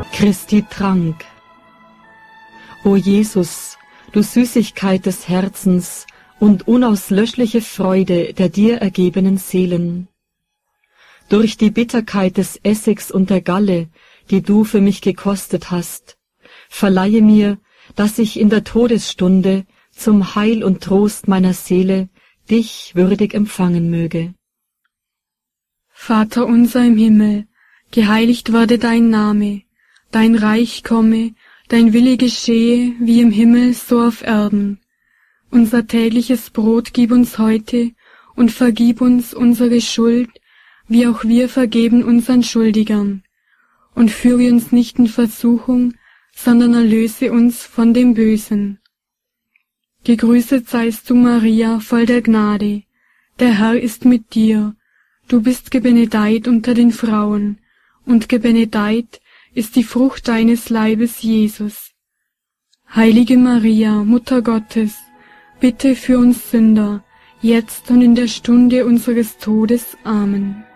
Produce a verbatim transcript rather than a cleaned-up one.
Christi Trank. O Jesus, du Süßigkeit des Herzens und unauslöschliche Freude der dir ergebenen Seelen. Durch die Bitterkeit des Essigs und der Galle, die du für mich gekostet hast, verleihe mir, dass ich in der Todesstunde zum Heil und Trost meiner Seele dich würdig empfangen möge. Vater unser im Himmel, geheiligt werde dein Name, dein Reich komme, dein Wille geschehe, wie im Himmel so auf Erden. Unser tägliches Brot gib uns heute und vergib uns unsere Schuld, wie auch wir vergeben unseren Schuldigern. Und führe uns nicht in Versuchung, sondern erlöse uns von dem Bösen. Gegrüßet seist du, Maria, voll der Gnade. Der Herr ist mit dir. Du bist gebenedeit unter den Frauen, und gebenedeit ist die Frucht deines Leibes, Jesus. Heilige Maria, Mutter Gottes, bitte für uns Sünder, jetzt und in der Stunde unseres Todes. Amen.